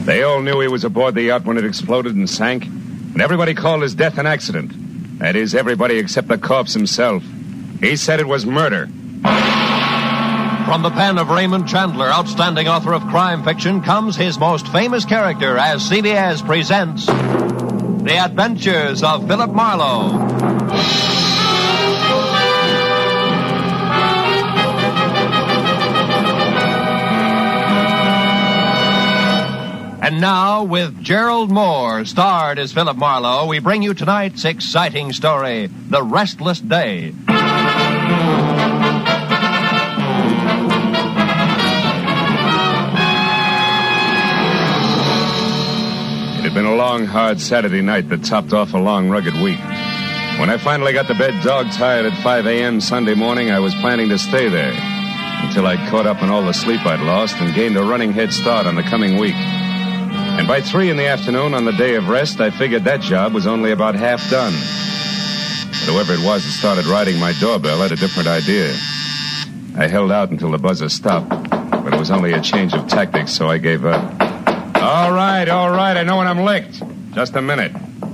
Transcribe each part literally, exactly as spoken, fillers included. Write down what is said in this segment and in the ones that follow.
They all knew he was aboard the yacht when it exploded and sank, and everybody called his death an accident. That is, everybody except the corpse himself. He said it was murder. From the pen of Raymond Chandler, outstanding author of crime fiction, comes his most famous character as C B S presents The Adventures of Philip Marlowe. And now, with Gerald Moore, starred as Philip Marlowe, we bring you tonight's exciting story, The Restless Day. It had been a long, hard Saturday night that topped off a long, rugged week. When I finally got to bed dog-tired at five a.m. Sunday morning, I was planning to stay there until I'd caught up on all the sleep I'd lost and gained a running head start on the coming week. And by three in the afternoon on the day of rest, I figured that job was only about half done. But whoever it was that started riding my doorbell had a different idea. I held out until the buzzer stopped, but it was only a change of tactics, so I gave up. All right, all right, I know when I'm licked. Just a minute.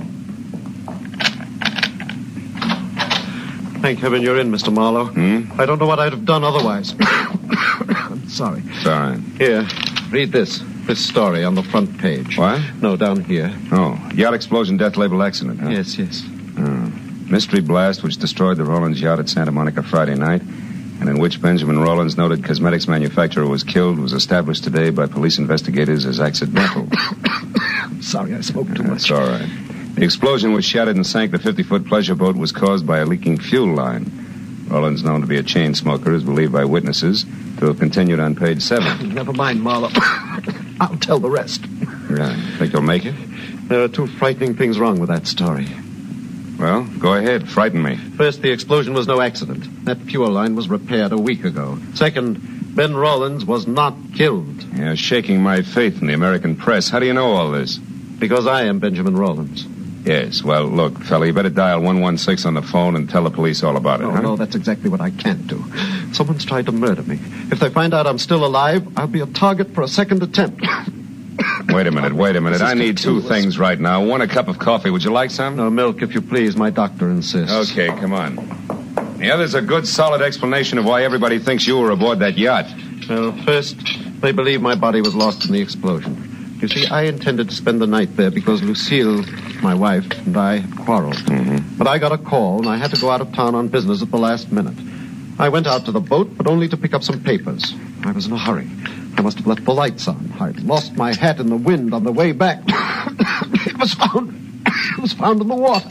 Thank heaven you're in, Mister Marlowe. Hmm? I don't know what I'd have done otherwise. I'm sorry. Sorry. Here, read this. This story on the front page. What? No, down here. Oh, yacht explosion, death label accident, huh? Yes, yes. Oh. Mystery blast which destroyed the Rollins yacht at Santa Monica Friday night, and in which Benjamin Rollins, noted cosmetics manufacturer, was killed, was established today by police investigators as accidental. I'm sorry I spoke too much. That's all right. The explosion which shattered and sank the fifty-foot pleasure boat was caused by a leaking fuel line. Rollins, known to be a chain smoker, is believed by witnesses to have continued on page seven. Never mind, Marlowe. I'll tell the rest. Right. Think you'll make it? There are two frightening things wrong with that story. Well, go ahead. Frighten me. First, the explosion was no accident. That fuel line was repaired a week ago. Second, Ben Rollins was not killed. You're shaking my faith in the American press. How do you know all this? Because I am Benjamin Rollins. Yes, well, look, fella, you better dial one one six on the phone and tell the police all about it, No, huh? no, that's exactly what I can't do. Someone's tried to murder me. If they find out I'm still alive, I'll be a target for a second attempt. Wait a minute, wait a minute. This is I need two continuous. things right now. One, a cup of coffee. Would you like some? No, milk, if you please. My doctor insists. Okay, come on. The other's a good, solid explanation of why everybody thinks you were aboard that yacht. Well, first, they believe my body was lost in the explosion. You see, I intended to spend the night there because Lucille, my wife, and I quarreled. Mm-hmm. But I got a call, and I had to go out of town on business at the last minute. I went out to the boat, but only to pick up some papers. I was in a hurry. I must have left the lights on. I'd lost my hat in the wind on the way back. It was found. It was found in the water.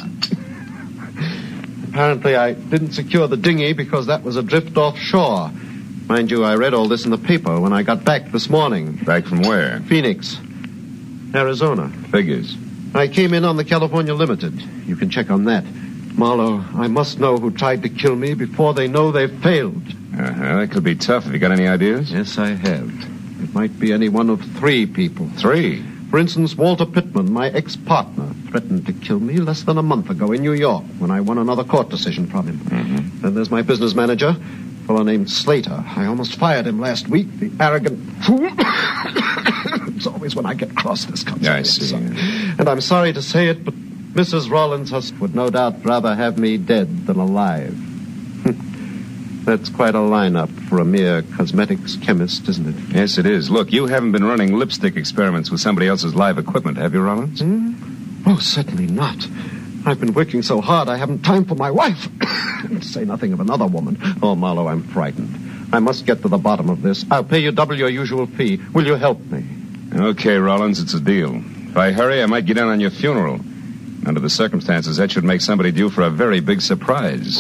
Apparently, I didn't secure the dinghy because that was adrift offshore. Mind you, I read all this in the paper when I got back this morning. Back from where? Phoenix, Arizona. Figures. I came in on the California Limited. You can check on that. Marlowe, I must know who tried to kill me before they know they've failed. Uh-huh. That could be tough. Have you got any ideas? Yes, I have. It might be any one of three people. Three? For instance, Walter Pittman, my ex-partner, threatened to kill me less than a month ago in New York when I won another court decision from him. Mm-hmm. Then there's my business manager, a fellow named Slater. I almost fired him last week, the arrogant fool. It's always when I get cross this comes. Yeah, I see. And I'm sorry to say it, but Missus Rollins would no doubt rather have me dead than alive. That's quite a lineup for a mere cosmetics chemist, isn't it? Yes, it is. Look, you haven't been running lipstick experiments with somebody else's live equipment, have you, Rollins? Hmm? Oh, certainly not. I've been working so hard I haven't time for my wife. To say nothing of another woman. Oh, Marlowe, I'm frightened. I must get to the bottom of this. I'll pay you double your usual fee. Will you help me? Okay, Rollins, it's a deal. If I hurry, I might get in on your funeral. Under the circumstances, that should make somebody due for a very big surprise.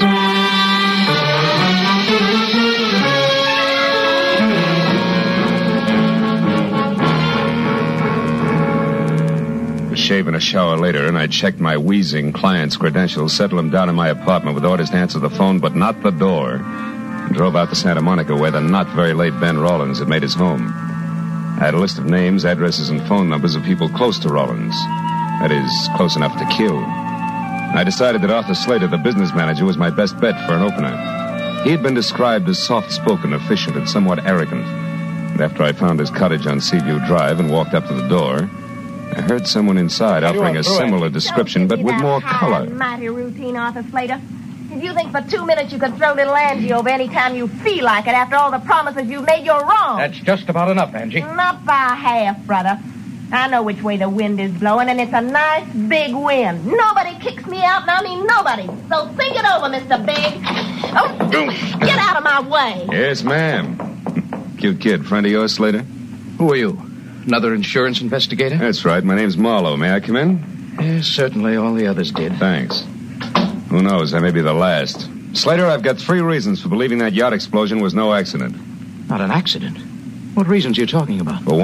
Shave and a shower later, and I checked my wheezing client's credentials, settled him down in my apartment with orders to answer the phone, but not the door, and drove out to Santa Monica, where the not very late Ben Rollins had made his home. I had a list of names, addresses, and phone numbers of people close to Rollins. That is, close enough to kill. I decided that Arthur Slater, the business manager, was my best bet for an opener. He had been described as soft-spoken, efficient, and somewhat arrogant. And after I found his cottage on Seaview Drive and walked up to the door, I heard someone inside offering a similar description, but with more color. Mighty routine, Arthur Slater. If you think for two minutes you can throw little Angie over any time you feel like it after all the promises you've made, you're wrong. That's just about enough, Angie. Not by half, brother. I know which way the wind is blowing, and it's a nice big wind. Nobody kicks me out, and I mean nobody. So think it over, Mister Big. Oh, get out of my way. Yes, ma'am. Cute kid. Friend of yours, Slater? Who are you? Another insurance investigator? That's right. My name's Marlowe. May I come in? Yes, certainly. All the others did. Thanks. Who knows? I may be the last. Slater, I've got three reasons for believing that yacht explosion was no accident. Not an accident? What reasons are you talking about? For one,